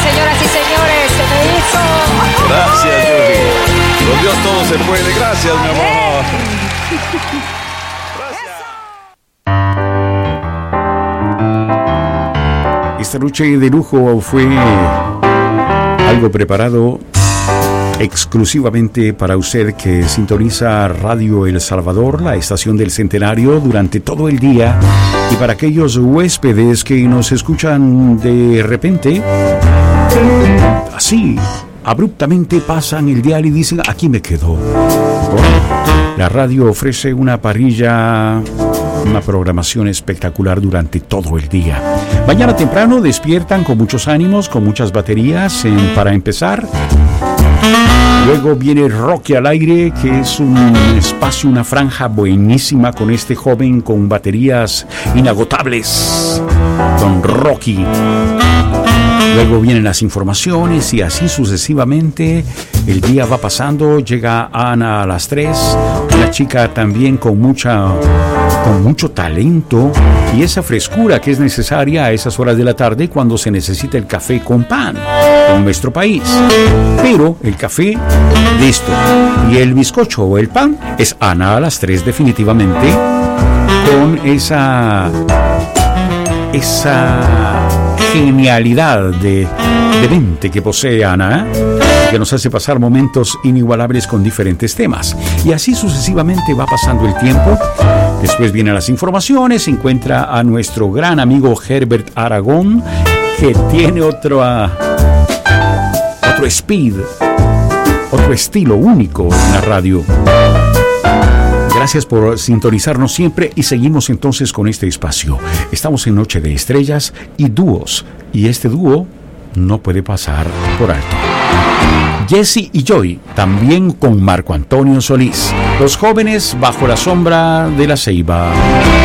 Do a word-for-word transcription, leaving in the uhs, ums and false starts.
señoras y señores, se me hizo. Gracias, Yuri. Con Dios todo se puede. Gracias, mi amor. Gracias. Esta noche de lujo fue algo preparado exclusivamente para usted que sintoniza Radio El Salvador, la estación del Centenario, durante todo el día, y para aquellos huéspedes que nos escuchan de repente, así, abruptamente pasan el dial y dicen, aquí me quedo. La radio ofrece una parrilla, una programación espectacular durante todo el día. Mañana temprano despiertan con muchos ánimos, con muchas baterías en, para empezar. Luego viene Rocky al aire, que es un espacio, una franja buenísima con este joven con baterías inagotables, Don Rocky. Luego vienen las informaciones y así sucesivamente. El día va pasando, llega Ana a las tres, una chica también con mucha, con mucho talento y esa frescura que es necesaria a esas horas de la tarde cuando se necesita el café con pan en nuestro país. Pero el café, listo. Y el bizcocho o el pan es Ana a las tres definitivamente, con esa, esa genialidad de, de mente que posee Ana, ¿eh? Que nos hace pasar momentos inigualables con diferentes temas. Y así sucesivamente va pasando el tiempo. Después vienen las informaciones, se encuentra a nuestro gran amigo Herbert Aragón, que tiene otro, uh, otro speed, otro estilo único en la radio. Gracias por sintonizarnos siempre y seguimos entonces con este espacio. Estamos en Noche de Estrellas y dúos, y este dúo no puede pasar por alto. Jesse y Joy, también con Marco Antonio Solís, los jóvenes bajo la sombra de la ceiba.